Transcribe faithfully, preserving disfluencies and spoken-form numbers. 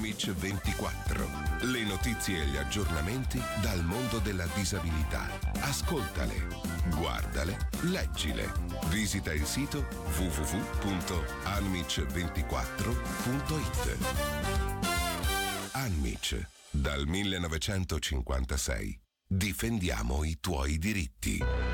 Anmic ventiquattro. Le notizie e gli aggiornamenti dal mondo della disabilità. Ascoltale, guardale, leggile. Visita il sito w w w punto anmic ventiquattro punto it. Anmic, dal millenovecentocinquantasei. Difendiamo i tuoi diritti.